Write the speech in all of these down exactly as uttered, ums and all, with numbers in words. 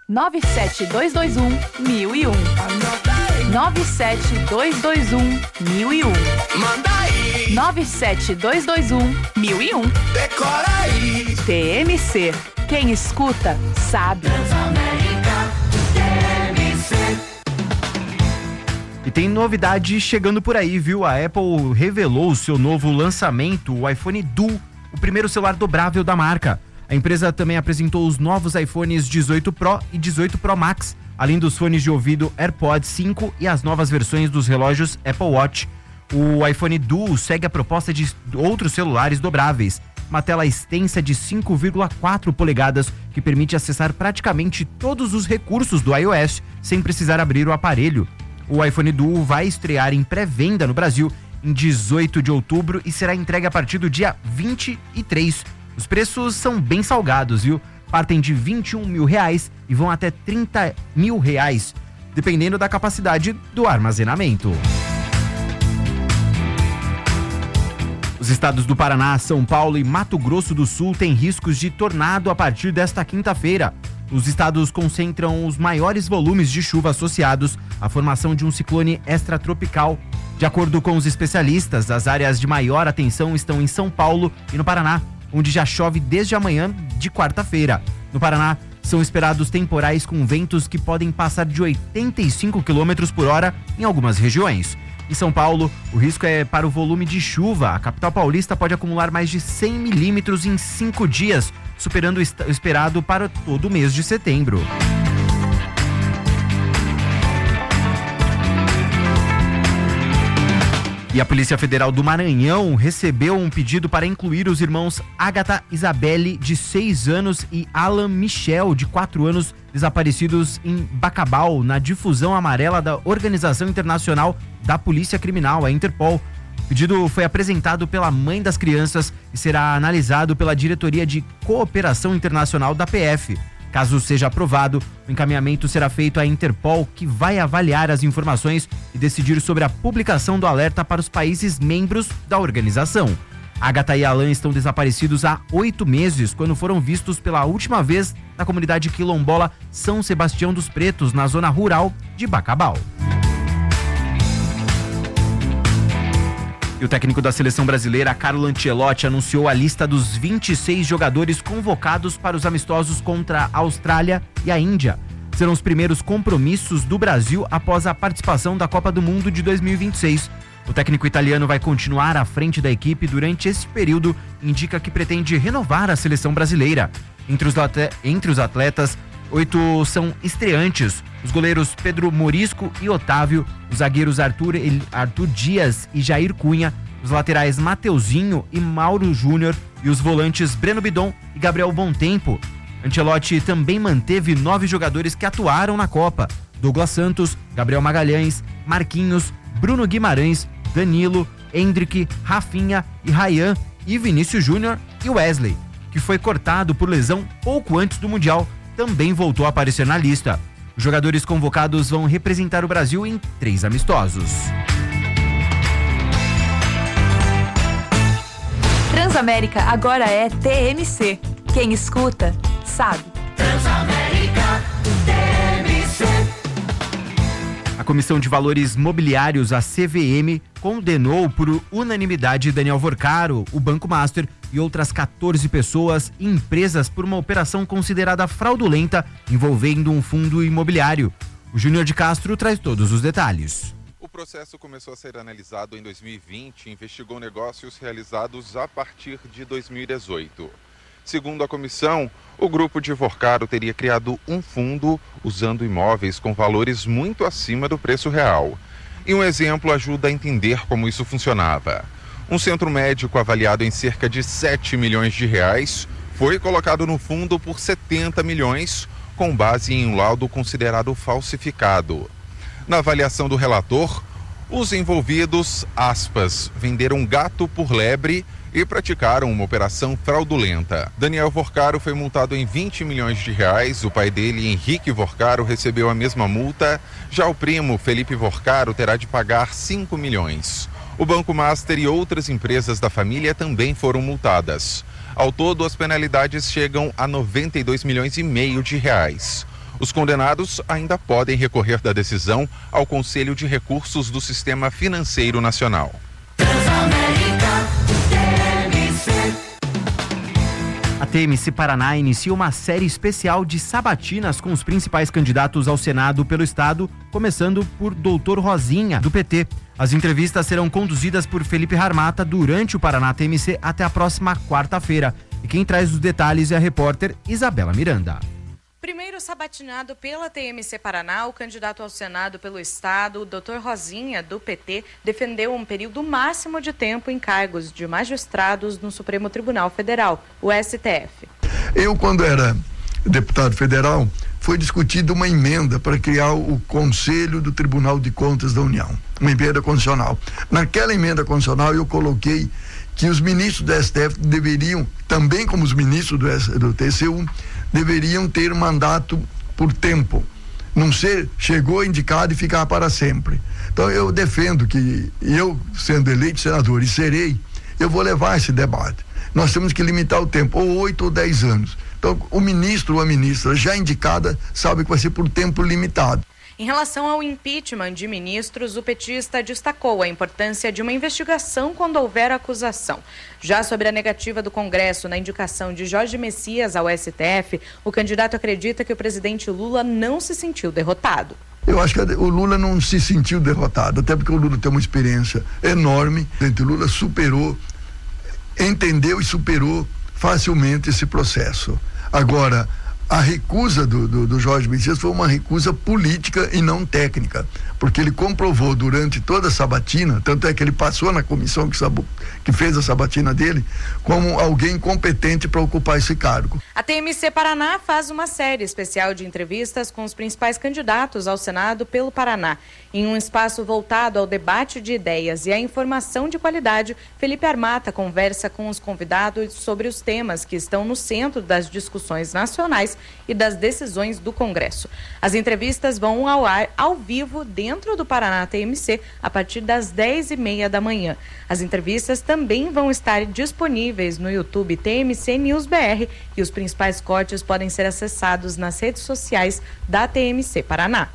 nove sete dois dois um, mil e um. nove sete dois dois um, mil e um. Manda aí. nove sete dois dois um, mil e um. Decora aí. T M C. Quem escuta, sabe. Transamérica, T M C. E tem novidade chegando por aí, viu? A Apple revelou o seu novo lançamento, o iPhone Duo, o primeiro celular dobrável da marca. A empresa também apresentou os novos iPhones dezoito Pro e dezoito Pro Max, além dos fones de ouvido AirPods cinco e as novas versões dos relógios Apple Watch. O iPhone Duo segue a proposta de outros celulares dobráveis, uma tela extensa de cinco vírgula quatro polegadas que permite acessar praticamente todos os recursos do iOS sem precisar abrir o aparelho. O iPhone Duo vai estrear em pré-venda no Brasil em dezoito de outubro e será entregue a partir do dia vinte e três. Os preços são bem salgados, viu? Partem de vinte e um mil reais e vão até trinta mil reais, dependendo da capacidade do armazenamento. Os estados do Paraná, São Paulo e Mato Grosso do Sul têm riscos de tornado a partir desta quinta-feira. Os estados concentram os maiores volumes de chuva associados à formação de um ciclone extratropical. De acordo com os especialistas, as áreas de maior atenção estão em São Paulo e no Paraná, onde já chove desde amanhã de quarta-feira. No Paraná, são esperados temporais com ventos que podem passar de oitenta e cinco quilômetros por hora em algumas regiões. Em São Paulo, o risco é para o volume de chuva. A capital paulista pode acumular mais de cem milímetros em cinco dias, superando o esperado para todo o mês de setembro. E a Polícia Federal do Maranhão recebeu um pedido para incluir os irmãos Agatha Isabelle, de seis anos, e Alan Michel, de quatro anos, desaparecidos em Bacabal, na difusão amarela da Organização Internacional da Polícia Criminal, a Interpol. O pedido foi apresentado pela mãe das crianças e será analisado pela Diretoria de Cooperação Internacional da P F. Caso seja aprovado, o encaminhamento será feito à Interpol, que vai avaliar as informações e decidir sobre a publicação do alerta para os países membros da organização. Agatha e Alan estão desaparecidos há oito meses, quando foram vistos pela última vez na comunidade quilombola São Sebastião dos Pretos, na zona rural de Bacabal. E o técnico da seleção brasileira, Carlo Ancelotti, anunciou a lista dos vinte e seis jogadores convocados para os amistosos contra a Austrália e a Índia. Serão os primeiros compromissos do Brasil após a participação da Copa do Mundo de dois mil e vinte e seis. O técnico italiano vai continuar à frente da equipe durante esse período e indica que pretende renovar a seleção brasileira. Entre os, entre os atletas, oito são estreantes: os goleiros Pedro Morisco e Otávio, os zagueiros Arthur, Arthur Dias e Jair Cunha, os laterais Mateuzinho e Mauro Júnior e os volantes Breno Bidon e Gabriel Bontempo. Ancelotti também manteve nove jogadores que atuaram na Copa: Douglas Santos, Gabriel Magalhães, Marquinhos, Bruno Guimarães, Danilo, Hendrick, Rafinha e Ryan, e Vinícius Júnior e Wesley, que foi cortado por lesão pouco antes do Mundial, também voltou a aparecer na lista. Os jogadores convocados vão representar o Brasil em três amistosos. Transamérica agora é T M C. Quem escuta, sabe. Transamérica, T M C. A Comissão de Valores Mobiliários, a C V M, condenou por unanimidade Daniel Vorcaro, o Banco Master e outras quatorze pessoas e empresas por uma operação considerada fraudulenta envolvendo um fundo imobiliário. O Júnior de Castro traz todos os detalhes. O processo começou a ser analisado em dois mil e vinte e investigou negócios realizados a partir de dois mil e dezoito. Segundo a comissão, o grupo de Vorcaro teria criado um fundo usando imóveis com valores muito acima do preço real. E um exemplo ajuda a entender como isso funcionava. Um centro médico avaliado em cerca de sete milhões de reais foi colocado no fundo por setenta milhões, com base em um laudo considerado falsificado. Na avaliação do relator, os envolvidos, aspas, venderam gato por lebre e praticaram uma operação fraudulenta. Daniel Vorcaro foi multado em vinte milhões de reais, o pai dele, Henrique Vorcaro, recebeu a mesma multa, já o primo, Felipe Vorcaro, terá de pagar cinco milhões. O Banco Master e outras empresas da família também foram multadas. Ao todo, as penalidades chegam a noventa e dois milhões e meio de reais. Os condenados ainda podem recorrer da decisão ao Conselho de Recursos do Sistema Financeiro Nacional. A T M C Paraná inicia uma série especial de sabatinas com os principais candidatos ao Senado pelo estado, começando por doutor Rosinha, do P T. As entrevistas serão conduzidas por Felipe Harmata durante o Paraná T M C até a próxima quarta-feira. E quem traz os detalhes é a repórter Isabela Miranda. Primeiro sabatinado pela T M C Paraná, o candidato ao Senado pelo Estado, o doutor Rosinha, do P T, defendeu um período máximo de tempo em cargos de magistrados no Supremo Tribunal Federal, o S T F. Eu, quando era deputado federal, foi discutida uma emenda para criar o Conselho do Tribunal de Contas da União, uma emenda constitucional. Naquela emenda constitucional eu coloquei que os ministros do S T F deveriam, também como os ministros do, do T C U, deveriam ter mandato por tempo, não ser, chegou indicado e ficar para sempre. Então eu defendo que eu, sendo eleito senador e serei, eu vou levar esse debate. Nós temos que limitar o tempo, ou oito ou dez anos. Então o ministro ou a ministra já indicada sabe que vai ser por tempo limitado. Em relação ao impeachment de ministros, o petista destacou a importância de uma investigação quando houver acusação. Já sobre a negativa do Congresso na indicação de Jorge Messias ao S T F, o candidato acredita que o presidente Lula não se sentiu derrotado. Eu acho que o Lula não se sentiu derrotado, até porque o Lula tem uma experiência enorme. O presidente Lula superou, entendeu e superou facilmente esse processo. Agora, a recusa do, do, do Jorge Messias foi uma recusa política e não técnica, porque ele comprovou durante toda a sabatina, tanto é que ele passou na comissão que, sabu, que fez a sabatina dele, como alguém competente para ocupar esse cargo. A T M C Paraná faz uma série especial de entrevistas com os principais candidatos ao Senado pelo Paraná. Em um espaço voltado ao debate de ideias e à informação de qualidade, Felipe Harmata conversa com os convidados sobre os temas que estão no centro das discussões nacionais e das decisões do Congresso. As entrevistas vão ao ar ao vivo dentro do Paraná T M C a partir das dez e meia da manhã. As entrevistas também vão estar disponíveis no YouTube T M C News B R e os principais cortes podem ser acessados nas redes sociais da T M C Paraná.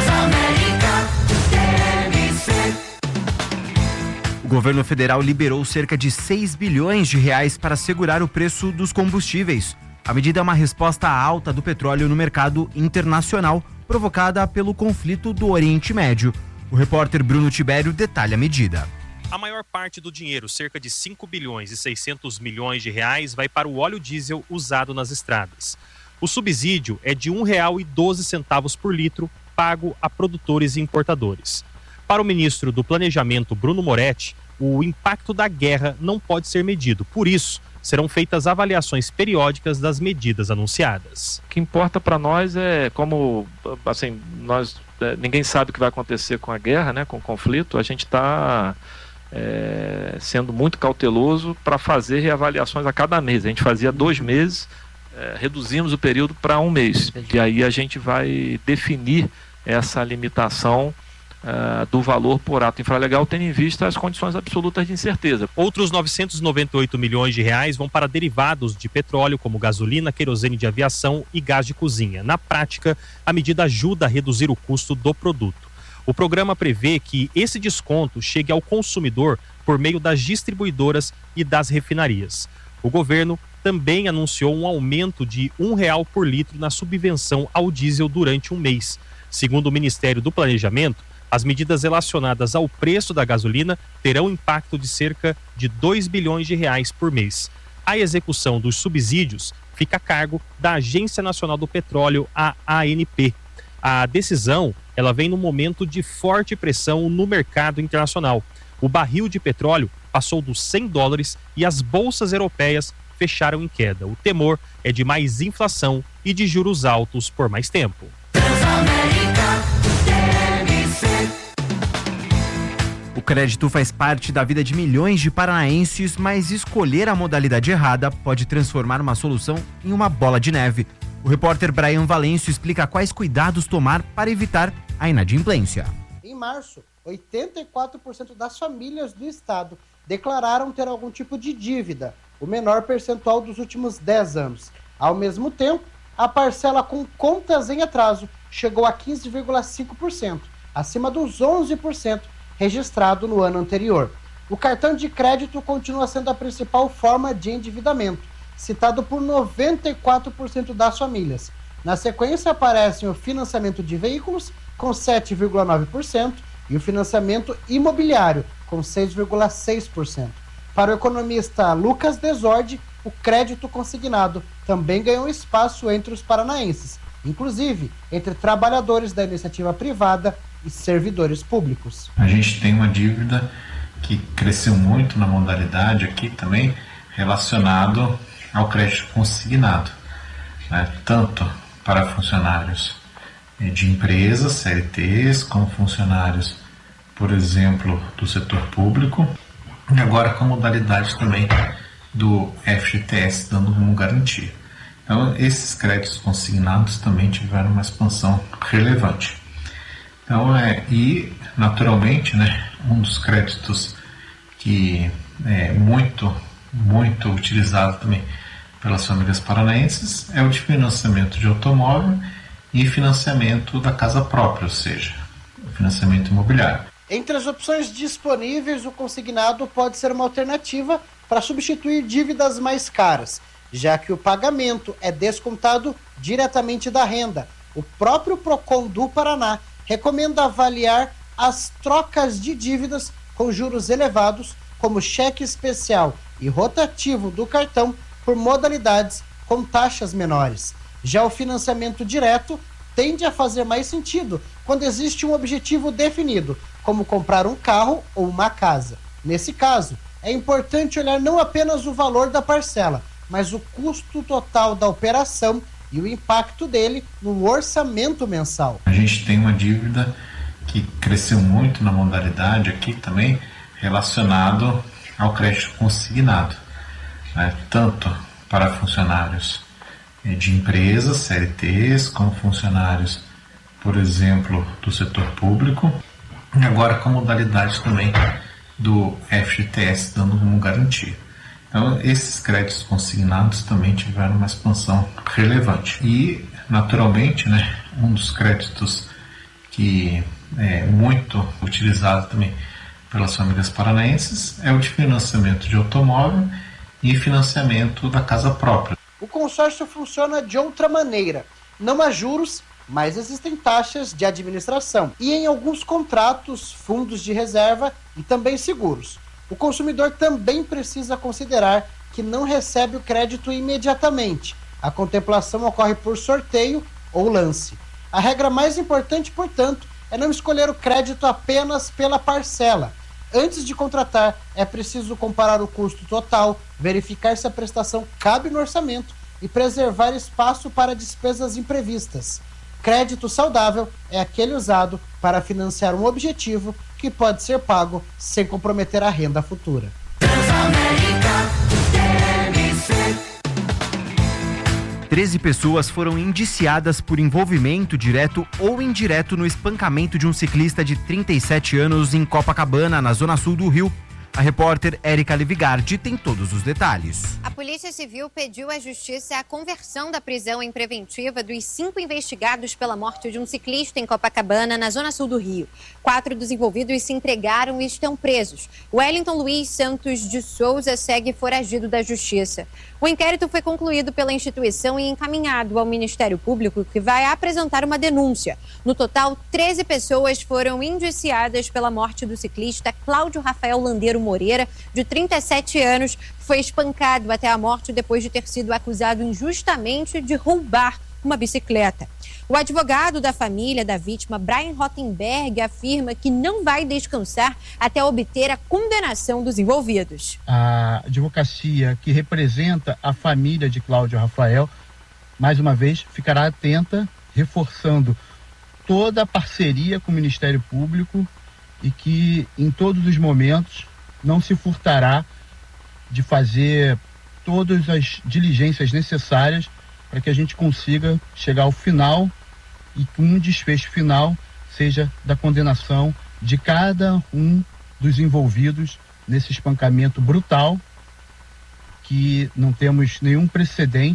O governo federal liberou cerca de seis bilhões de reais para segurar o preço dos combustíveis. A medida é uma resposta à alta do petróleo no mercado internacional, provocada pelo conflito do Oriente Médio. O repórter Bruno Tibério detalha a medida. A maior parte do dinheiro, cerca de cinco bilhões e seiscentos milhões de reais, vai para o óleo diesel usado nas estradas. O subsídio é de um real e doze centavos por litro, pago a produtores e importadores. Para o ministro do Planejamento, Bruno Moretti, o impacto da guerra não pode ser medido. Por isso, serão feitas avaliações periódicas das medidas anunciadas. O que importa para nós é como, assim, nós, ninguém sabe o que vai acontecer com a guerra, né, com o conflito. A gente está é, sendo muito cauteloso para fazer reavaliações a cada mês. A gente fazia dois meses, é, reduzimos o período para um mês. E aí a gente vai definir essa limitação Uh, do valor por ato infralegal, tendo em vista as condições absolutas de incerteza. Outros novecentos e noventa e oito milhões de reais vão para derivados de petróleo, como gasolina, querosene de aviação e gás de cozinha. Na prática, a medida ajuda a reduzir o custo do produto. O programa prevê que esse desconto chegue ao consumidor por meio das distribuidoras e das refinarias. O governo também anunciou um aumento de um real por litro na subvenção ao diesel durante um mês. Segundo o Ministério do Planejamento, as medidas relacionadas ao preço da gasolina terão impacto de cerca de dois bilhões de reais por mês. A execução dos subsídios fica a cargo da Agência Nacional do Petróleo, a ANP. A decisão, ela vem num momento de forte pressão no mercado internacional. O barril de petróleo passou dos cem dólares e as bolsas europeias fecharam em queda. O temor é de mais inflação e de juros altos por mais tempo. O crédito faz parte da vida de milhões de paranaenses, mas escolher a modalidade errada pode transformar uma solução em uma bola de neve. O repórter Brian Valêncio explica quais cuidados tomar para evitar a inadimplência. Em março, oitenta e quatro por cento das famílias do estado declararam ter algum tipo de dívida, o menor percentual dos últimos dez anos. Ao mesmo tempo, a parcela com contas em atraso chegou a quinze vírgula cinco por cento, acima dos onze por cento registrado no ano anterior. O cartão de crédito continua sendo a principal forma de endividamento, citado por noventa e quatro por cento das famílias. Na sequência aparecem o financiamento de veículos, com sete vírgula nove por cento, e o financiamento imobiliário, com seis vírgula seis por cento. Para o economista Lucas Desordi, o crédito consignado também ganhou espaço entre os paranaenses, inclusive entre trabalhadores da iniciativa privada e servidores públicos. A gente tem uma dívida que cresceu muito na modalidade aqui também, relacionado ao crédito consignado, né? Tanto para funcionários de empresas, C L Ts, como funcionários, por exemplo, do setor público, e agora com a modalidade também do F G T S, dando como garantia. Então, esses créditos consignados também tiveram uma expansão relevante. Então, é, e naturalmente, né, um dos créditos que é muito, muito utilizado também pelas famílias paranaenses é o de financiamento de automóvel e financiamento da casa própria, ou seja, o financiamento imobiliário. Entre as opções disponíveis, o consignado pode ser uma alternativa para substituir dívidas mais caras, já que o pagamento é descontado diretamente da renda. O próprio Procon do Paraná recomenda avaliar as trocas de dívidas com juros elevados, como cheque especial e rotativo do cartão, por modalidades com taxas menores. Já o financiamento direto tende a fazer mais sentido quando existe um objetivo definido, como comprar um carro ou uma casa. Nesse caso, é importante olhar não apenas o valor da parcela, mas o custo total da operação e o impacto dele no orçamento mensal. A gente tem uma dívida que cresceu muito na modalidade aqui também, relacionado ao crédito consignado, né? Tanto para funcionários de empresas, C L Ts, como funcionários, por exemplo, do setor público, e agora com a modalidade também do F G T S, dando como garantia. Então, esses créditos consignados também tiveram uma expansão relevante. E, naturalmente, né, um dos créditos que é muito utilizado também pelas famílias paranaenses é o de financiamento de automóvel e financiamento da casa própria. O consórcio funciona de outra maneira. Não há juros, mas existem taxas de administração e, em alguns contratos, fundos de reserva e também seguros. O consumidor também precisa considerar que não recebe o crédito imediatamente. A contemplação ocorre por sorteio ou lance. A regra mais importante, portanto, é não escolher o crédito apenas pela parcela. Antes de contratar, é preciso comparar o custo total, verificar se a prestação cabe no orçamento e preservar espaço para despesas imprevistas. Crédito saudável é aquele usado para financiar um objetivo que pode ser pago sem comprometer a renda futura. treze pessoas foram indiciadas por envolvimento direto ou indireto no espancamento de um ciclista de trinta e sete anos em Copacabana, na zona sul do Rio. A repórter Érica Levigardi tem todos os detalhes. A Polícia Civil pediu à Justiça a conversão da prisão em preventiva dos cinco investigados pela morte de um ciclista em Copacabana, na zona sul do Rio. Quatro dos envolvidos se entregaram e estão presos. Wellington Luiz Santos de Souza segue foragido da Justiça. O inquérito foi concluído pela instituição e encaminhado ao Ministério Público, que vai apresentar uma denúncia. No total, treze pessoas foram indiciadas pela morte do ciclista Cláudio Rafael Landeiro Moreira, de trinta e sete anos, foi espancado até a morte depois de ter sido acusado injustamente de roubar uma bicicleta. O advogado da família da vítima, Brian Rottenberg, afirma que não vai descansar até obter a condenação dos envolvidos. A advocacia que representa a família de Cláudio Rafael, mais uma vez, ficará atenta, reforçando toda a parceria com o Ministério Público e que, em todos os momentos, não se furtará de fazer todas as diligências necessárias para que a gente consiga chegar ao final e que um desfecho final seja da condenação de cada um dos envolvidos nesse espancamento brutal, que não temos nenhum precedente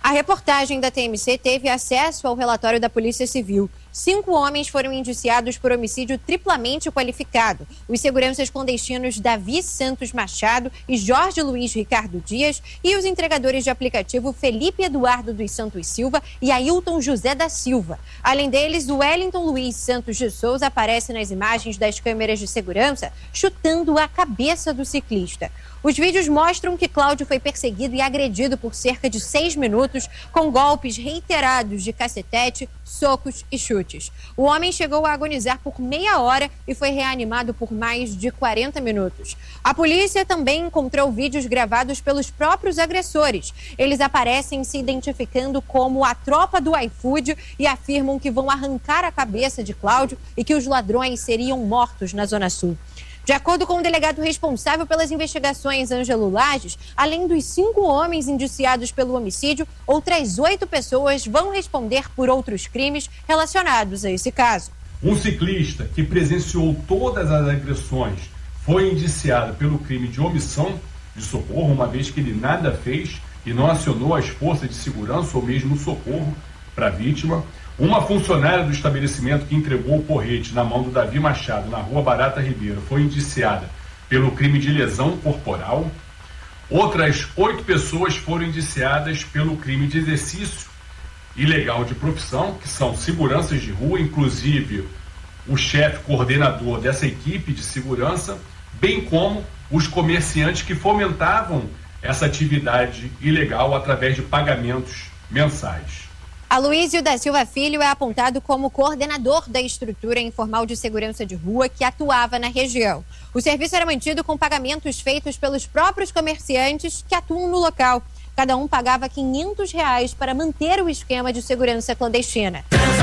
A reportagem da T M C teve acesso ao relatório da Polícia Civil. Cinco homens foram indiciados por homicídio triplamente qualificado. Os seguranças clandestinos Davi Santos Machado e Jorge Luiz Ricardo Dias e os entregadores de aplicativo Felipe Eduardo dos Santos Silva e Ailton José da Silva. Além deles, o Wellington Luiz Santos de Souza aparece nas imagens das câmeras de segurança chutando a cabeça do ciclista. Os vídeos mostram que Cláudio foi perseguido e agredido por cerca de seis minutos com golpes reiterados de cacetete, socos e chutes. O homem chegou a agonizar por meia hora e foi reanimado por mais de quarenta minutos. A polícia também encontrou vídeos gravados pelos próprios agressores. Eles aparecem se identificando como a tropa do iFood e afirmam que vão arrancar a cabeça de Cláudio e que os ladrões seriam mortos na Zona Sul. De acordo com o delegado responsável pelas investigações, Ângelo Lages, além dos cinco homens indiciados pelo homicídio, outras oito pessoas vão responder por outros crimes relacionados a esse caso. Um ciclista que presenciou todas as agressões foi indiciado pelo crime de omissão de socorro, uma vez que ele nada fez e não acionou as forças de segurança ou mesmo o socorro para a vítima. Uma funcionária do estabelecimento que entregou o porrete na mão do Davi Machado, na rua Barata Ribeiro, foi indiciada pelo crime de lesão corporal. Outras oito pessoas foram indiciadas pelo crime de exercício ilegal de profissão, que são seguranças de rua, inclusive o chefe coordenador dessa equipe de segurança, bem como os comerciantes que fomentavam essa atividade ilegal através de pagamentos mensais. Aloísio da Silva Filho é apontado como coordenador da estrutura informal de segurança de rua que atuava na região. O serviço era mantido com pagamentos feitos pelos próprios comerciantes que atuam no local. Cada um pagava quinhentos reais para manter o esquema de segurança clandestina.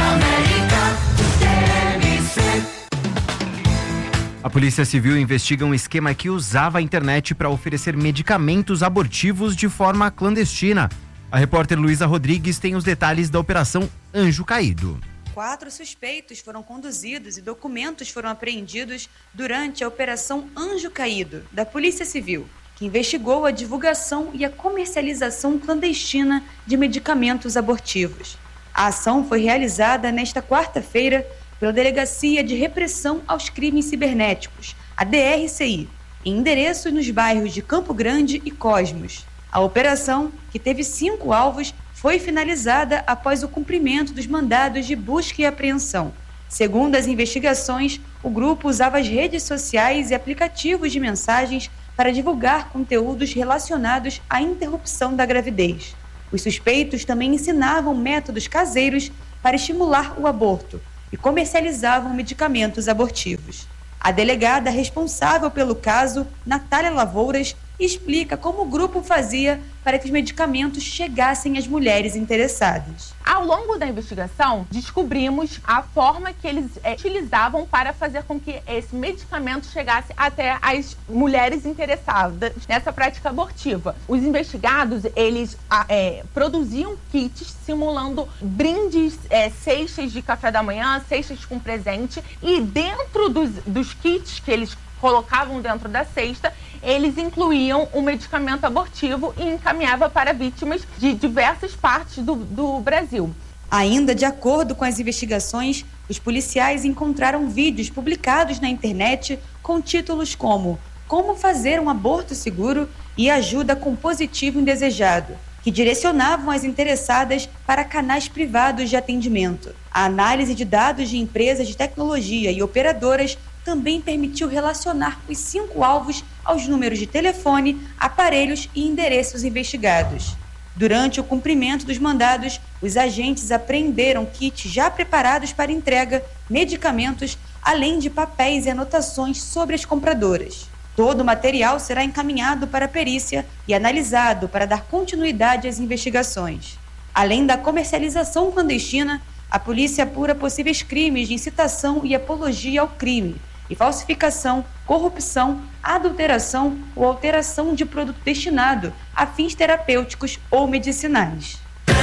A Polícia Civil investiga um esquema que usava a internet para oferecer medicamentos abortivos de forma clandestina. A repórter Luísa Rodrigues tem os detalhes da Operação Anjo Caído. Quatro suspeitos foram conduzidos e documentos foram apreendidos durante a Operação Anjo Caído, da Polícia Civil, que investigou a divulgação e a comercialização clandestina de medicamentos abortivos. A ação foi realizada nesta quarta-feira pela Delegacia de Repressão aos Crimes Cibernéticos, a D R C I, em endereços nos bairros de Campo Grande e Cosmos. A operação, que teve cinco alvos, foi finalizada após o cumprimento dos mandados de busca e apreensão. Segundo as investigações, o grupo usava as redes sociais e aplicativos de mensagens para divulgar conteúdos relacionados à interrupção da gravidez. Os suspeitos também ensinavam métodos caseiros para estimular o aborto e comercializavam medicamentos abortivos. A delegada responsável pelo caso, Natália Lavouras, explica como o grupo fazia para que os medicamentos chegassem às mulheres interessadas. Ao longo da investigação, descobrimos a forma que eles é, utilizavam para fazer com que esse medicamento chegasse até as mulheres interessadas nessa prática abortiva. Os investigados, eles é, produziam kits simulando brindes, é, cestas de café da manhã, cestas com presente, e dentro dos, dos kits que eles colocavam dentro da cesta, eles incluíam o medicamento abortivo e encaminhava para vítimas de diversas partes do, do Brasil. Ainda de acordo com as investigações, os policiais encontraram vídeos publicados na internet com títulos como Como fazer um aborto seguro e Ajuda com positivo indesejado, que direcionavam as interessadas para canais privados de atendimento. A análise de dados de empresas de tecnologia e operadoras também permitiu relacionar os cinco alvos aos números de telefone, aparelhos e endereços investigados. Durante o cumprimento dos mandados, os agentes apreenderam kits já preparados para entrega, medicamentos, além de papéis e anotações sobre as compradoras. Todo o material será encaminhado para a perícia e analisado para dar continuidade às investigações. Além da comercialização clandestina, a polícia apura possíveis crimes de incitação e apologia ao crime, e falsificação, corrupção, adulteração ou alteração de produto destinado a fins terapêuticos ou medicinais.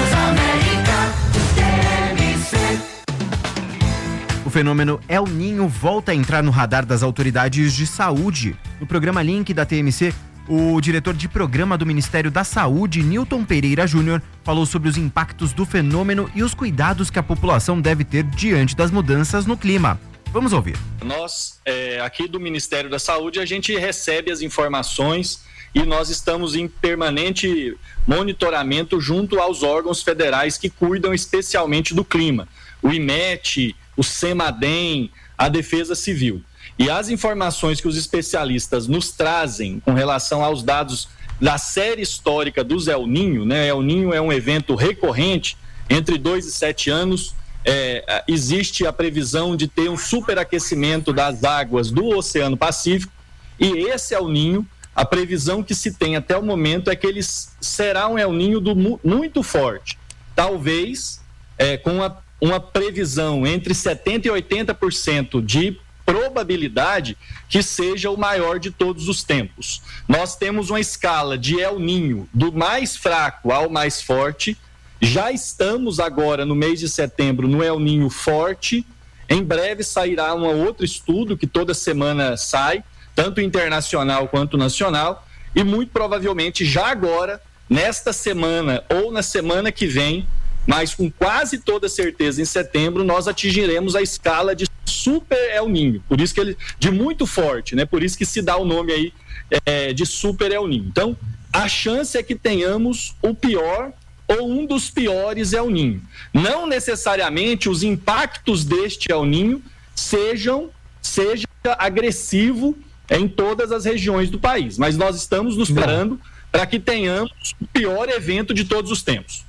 O fenômeno El Niño volta a entrar no radar das autoridades de saúde. No programa Link da T M C, O diretor de programa do Ministério da Saúde, Newton Pereira Júnior, falou sobre os impactos do fenômeno e os cuidados que a população deve ter diante das mudanças no clima. Vamos ouvir. Nós, é, aqui do Ministério da Saúde, a gente recebe as informações e nós estamos em permanente monitoramento junto aos órgãos federais que cuidam especialmente do clima. O IMET, o CEMADEM, a Defesa Civil. E as informações que os especialistas nos trazem com relação aos dados da série histórica dos El Niño, né? El Niño é um evento recorrente, entre dois e sete anos, é, existe a previsão de ter um superaquecimento das águas do Oceano Pacífico, e esse El Niño, a previsão que se tem até o momento é que ele será um El Niño do, muito forte, talvez é, com uma, uma previsão entre setenta por cento e oitenta por cento de probabilidade que seja o maior de todos os tempos. Nós temos uma escala de El Niño do mais fraco ao mais forte. Já estamos agora no mês de setembro no El Niño forte. Em breve sairá um outro estudo que toda semana sai, tanto internacional quanto nacional, e muito provavelmente já agora, nesta semana ou na semana que vem, mas com quase toda certeza em setembro, nós atingiremos a escala de super El Niño, por isso que ele, de muito forte, né? Por isso que se dá o nome aí é, de super El Niño. Então, a chance é que tenhamos o pior ou um dos piores El Niño. Não necessariamente os impactos deste El Niño sejam seja agressivo em todas as regiões do país, mas nós estamos nos preparando para que tenhamos o pior evento de todos os tempos.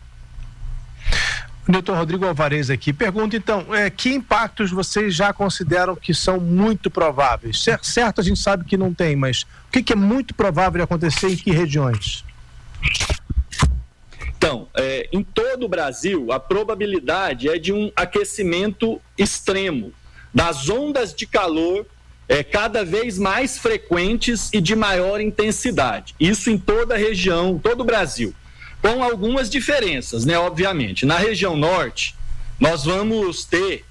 Doutor Rodrigo Alvarez aqui. Pergunta, então, é, que impactos vocês já consideram que são muito prováveis? Certo, certo, a gente sabe que não tem, mas o que, que é muito provável acontecer em que regiões? Então, é, em todo o Brasil, a probabilidade é de um aquecimento extremo, das ondas de calor é, cada vez mais frequentes e de maior intensidade. Isso em toda a região, todo o Brasil. Com algumas diferenças, né, obviamente. Na região norte, nós vamos ter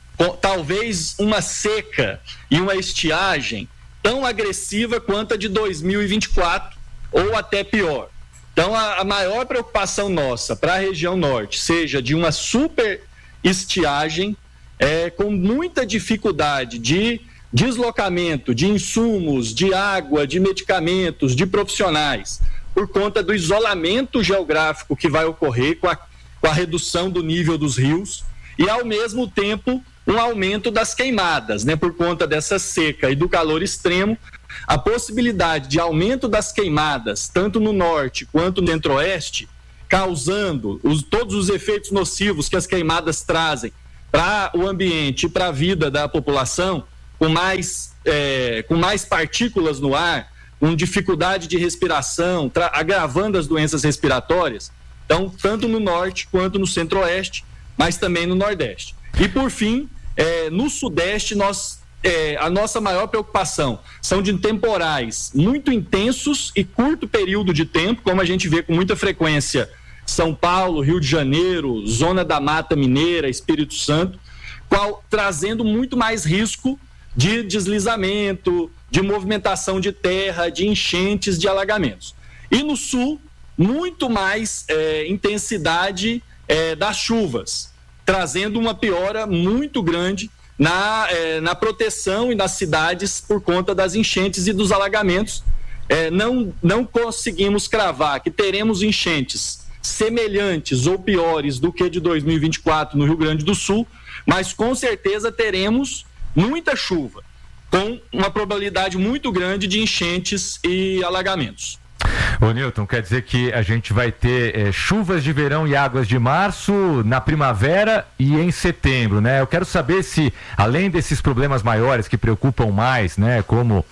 talvez uma seca e uma estiagem tão agressiva quanto a de dois mil e vinte e quatro, ou até pior. Então, a, a maior preocupação nossa para a região norte seja de uma super estiagem, é, com muita dificuldade de deslocamento de insumos, de água, de medicamentos, de profissionais, por conta do isolamento geográfico que vai ocorrer com a, com a redução do nível dos rios e, ao mesmo tempo, um aumento das queimadas, né? Por conta dessa seca e do calor extremo, a possibilidade de aumento das queimadas, tanto no norte quanto no centro-oeste, causando os, todos os efeitos nocivos que as queimadas trazem para o ambiente e para a vida da população, com mais, é, com mais partículas no ar, com dificuldade de respiração, agravando as doenças respiratórias, então, tanto no norte quanto no centro-oeste, mas também no nordeste. E, por fim, é, no sudeste, nós, é, a nossa maior preocupação são de temporais muito intensos e curto período de tempo, como a gente vê com muita frequência São Paulo, Rio de Janeiro, Zona da Mata Mineira, Espírito Santo, qual, trazendo muito mais risco de deslizamento, de movimentação de terra, de enchentes, de alagamentos. E no sul, muito mais é, intensidade é, das chuvas, trazendo uma piora muito grande na, é, na proteção e nas cidades por conta das enchentes e dos alagamentos. É, não, não conseguimos cravar que teremos enchentes semelhantes ou piores do que de dois mil e vinte e quatro no Rio Grande do Sul, mas com certeza teremos muita chuva, com uma probabilidade muito grande de enchentes e alagamentos. Ô Newton, quer dizer que a gente vai ter é, chuvas de verão e águas de março na primavera e em setembro, né? Eu quero saber se, além desses problemas maiores que preocupam mais, né, como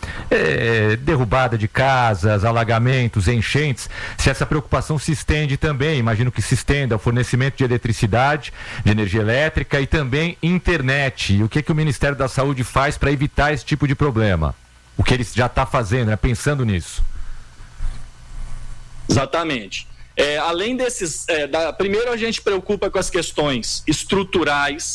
é, derrubada de casas, alagamentos, enchentes, se essa preocupação se estende também, imagino que se estenda ao fornecimento de eletricidade, de energia elétrica e também internet. E o que, que o Ministério da Saúde faz para evitar esse tipo de problema? O que ele já está fazendo, né, pensando nisso? Exatamente. É, além desses, é, da, primeiro a gente preocupa com as questões estruturais,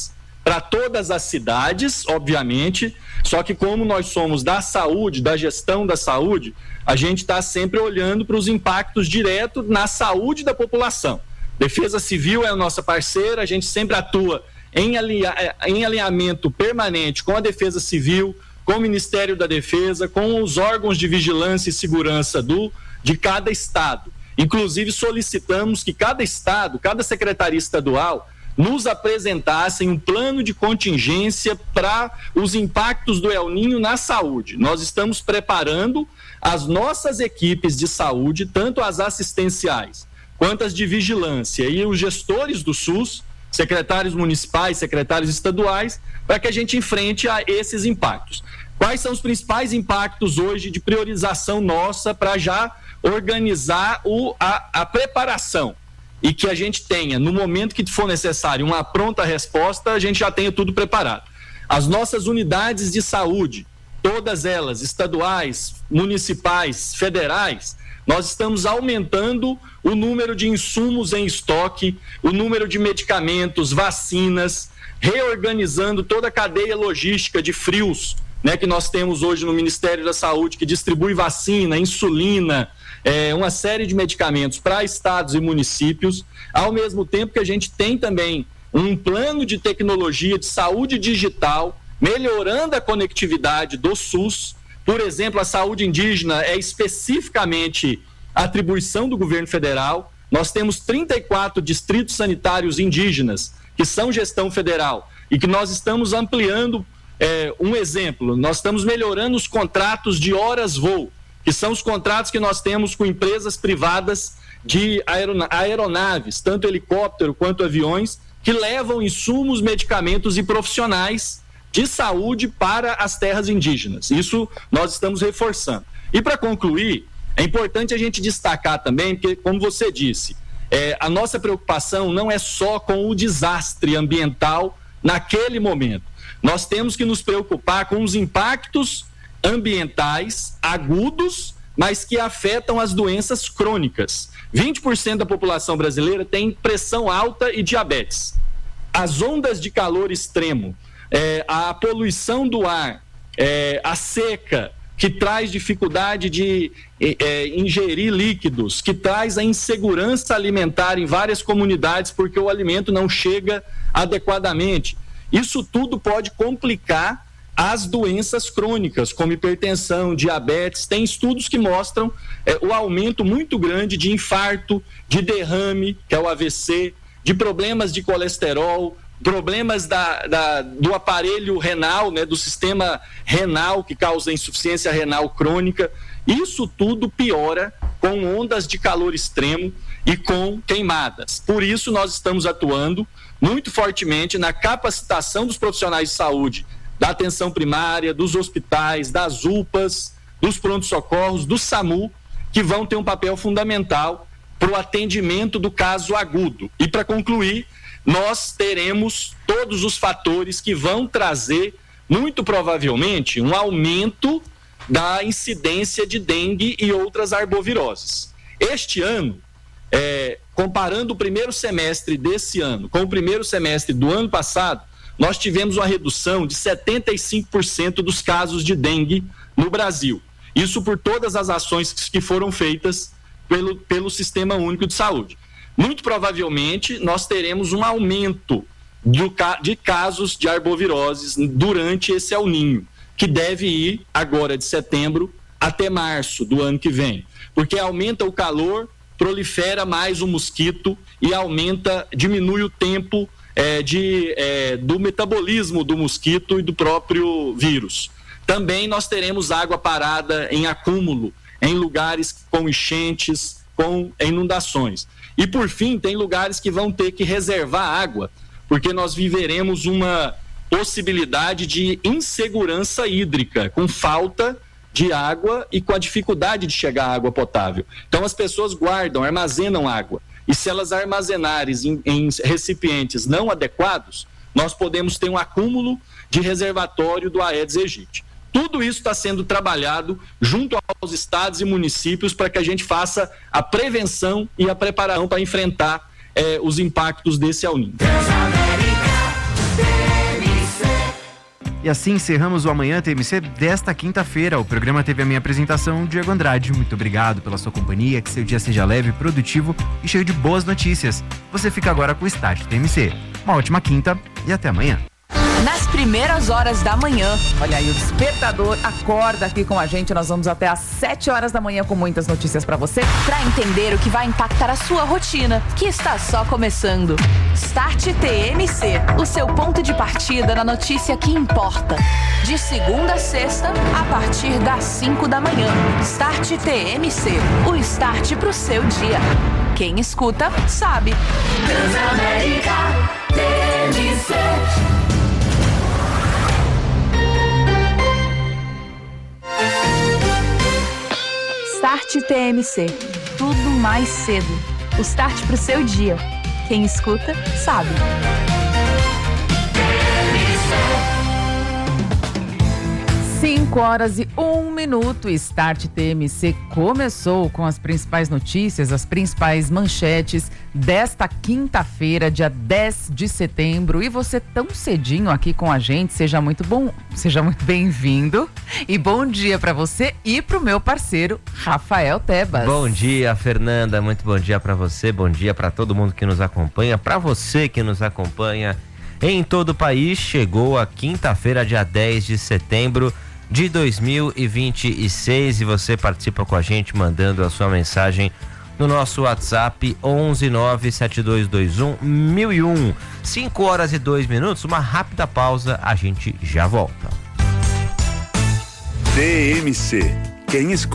para todas as cidades, obviamente, só que como nós somos da saúde, da gestão da saúde, a gente está sempre olhando para os impactos diretos na saúde da população. Defesa Civil é a nossa parceira, a gente sempre atua em, alinha, em alinhamento permanente com a Defesa Civil, com o Ministério da Defesa, com os órgãos de vigilância e segurança do, de cada estado. Inclusive solicitamos que cada estado, cada secretaria estadual, nos apresentassem um plano de contingência para os impactos do El Niño na saúde. Nós estamos preparando as nossas equipes de saúde, tanto as assistenciais quanto as de vigilância, e os gestores do SUS, secretários municipais, secretários estaduais, para que a gente enfrente a esses impactos. Quais são os principais impactos hoje de priorização nossa para já organizar o, a, a preparação? E que a gente tenha, no momento que for necessário, uma pronta resposta, a gente já tenha tudo preparado. As nossas unidades de saúde, todas elas, estaduais, municipais, federais, nós estamos aumentando o número de insumos em estoque, o número de medicamentos, vacinas, reorganizando toda a cadeia logística de frios, né, que nós temos hoje no Ministério da Saúde, que distribui vacina, insulina, É, uma série de medicamentos para estados e municípios, ao mesmo tempo que a gente tem também um plano de tecnologia de saúde digital, melhorando a conectividade do SUS. Por exemplo, a saúde indígena é especificamente atribuição do governo federal. Nós temos trinta e quatro distritos sanitários indígenas, que são gestão federal, e que nós estamos ampliando. É, um exemplo, nós estamos melhorando os contratos de horas-voo, que são os contratos que nós temos com empresas privadas de aeronaves, tanto helicóptero quanto aviões, que levam insumos, medicamentos e profissionais de saúde para as terras indígenas. Isso nós estamos reforçando. E para concluir, é importante a gente destacar também, porque, como você disse, é, a nossa preocupação não é só com o desastre ambiental naquele momento. Nós temos que nos preocupar com os impactos ambientais agudos, mas que afetam as doenças crônicas. vinte por cento da população brasileira tem pressão alta e diabetes. As ondas de calor extremo, é, a poluição do ar, é, a seca, que traz dificuldade de é, ingerir líquidos, que traz a insegurança alimentar em várias comunidades porque o alimento não chega adequadamente. Isso tudo pode complicar as doenças crônicas, como hipertensão, diabetes. Tem estudos que mostram é, o aumento muito grande de infarto, de derrame, que é o A V C, de problemas de colesterol, problemas da, da, do aparelho renal, né, do sistema renal, que causa insuficiência renal crônica. Isso tudo piora com ondas de calor extremo e com queimadas. Por isso, nós estamos atuando muito fortemente na capacitação dos profissionais de saúde, da atenção primária, dos hospitais, das U P As, dos prontos-socorros, do SAMU, que vão ter um papel fundamental para o atendimento do caso agudo. E para concluir, nós teremos todos os fatores que vão trazer, muito provavelmente, um aumento da incidência de dengue e outras arboviroses. Este ano, é, comparando o primeiro semestre desse ano com o primeiro semestre do ano passado, nós tivemos uma redução de setenta e cinco por cento dos casos de dengue no Brasil. Isso por todas as ações que foram feitas pelo, pelo Sistema Único de Saúde. Muito provavelmente, nós teremos um aumento do, de casos de arboviroses durante esse El Niño, que deve ir agora de setembro até março do ano que vem. Porque aumenta o calor, prolifera mais o mosquito e aumenta, diminui o tempo É, de, é, do metabolismo do mosquito e do próprio vírus. Também nós teremos água parada em acúmulo, em lugares com enchentes, com inundações. E por fim, tem lugares que vão ter que reservar água, porque nós viveremos uma possibilidade de insegurança hídrica, com falta de água e com a dificuldade de chegar à água potável. Então as pessoas guardam, armazenam água. E se elas armazenarem em, em recipientes não adequados, nós podemos ter um acúmulo de reservatório do Aedes aegypti. Tudo isso está sendo trabalhado junto aos estados e municípios para que a gente faça a prevenção e a preparação para enfrentar eh, os impactos desse El Niño. E assim encerramos o Amanhã T M C desta quinta-feira. O programa teve a minha apresentação, Diego Andrade. Muito obrigado pela sua companhia, que seu dia seja leve, produtivo e cheio de boas notícias. Você fica agora com o Start T M C. Uma ótima quinta e até amanhã. Nas primeiras horas da manhã, olha aí, o despertador acorda aqui com a gente. Nós vamos até às sete horas da manhã com muitas notícias pra você, pra entender o que vai impactar a sua rotina, que está só começando. Start T M C, o seu ponto de partida na notícia que importa. De segunda a sexta, a partir das cinco da manhã. Start T M C, o start pro seu dia. Quem escuta, sabe. Transamérica T M C. Start T M C, tudo mais cedo. O start pro seu dia. Quem escuta, sabe. cinco horas e um minuto. Start T M C começou com as principais notícias, as principais manchetes desta quinta-feira, dia dez de setembro. E você tão cedinho aqui com a gente, seja muito bom, seja muito bem-vindo. E bom dia para você e pro meu parceiro, Rafael Tebas. Bom dia, Fernanda, muito bom dia para você, bom dia para todo mundo que nos acompanha, para você que nos acompanha em todo o país. Chegou a quinta-feira, dia dez de setembro de dois mil e vinte e seis, e você participa com a gente mandando a sua mensagem no nosso WhatsApp onze nove sete dois dois um mil e um. cinco horas e dois minutos, uma rápida pausa, a gente já volta. T M C, quem escuta